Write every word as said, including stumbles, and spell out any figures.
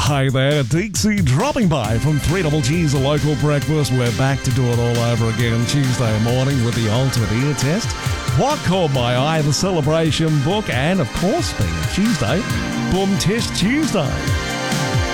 Hey there, Dixie dropping by from three Double G's, a local breakfast. We're back to do it all over again Tuesday morning with the ultimate ear test. What caught my eye, the celebration book, and of course, being a Tuesday, Boom Test Tuesday.